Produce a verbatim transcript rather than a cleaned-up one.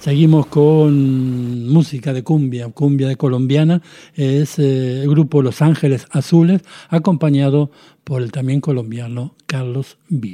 Seguimos con música de cumbia, cumbia de colombiana. Es eh, el grupo Los Ángeles Azules, acompañado por el también colombiano Carlos Vives.